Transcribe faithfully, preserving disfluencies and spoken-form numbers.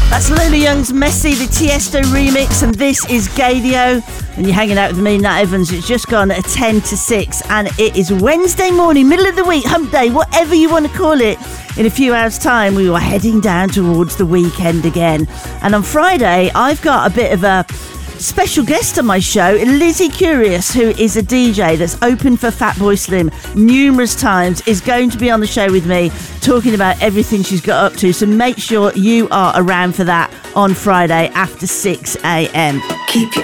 That's Lola Young's Messy, the Tiesto remix, and this is Gadio. And you're hanging out with me, Nat Evans. It's just gone at ten to six, and it is Wednesday morning, middle of the week, hump day, whatever you want to call it. In a few hours' time, we were heading down towards the weekend again. And on Friday, I've got a bit of a special guest on my show, Lizzie Curious, who is a D J that's opened for Fatboy Slim numerous times, is going to be on the show with me talking about everything she's got up to. So make sure you are around for that on Friday after six a.m. Keep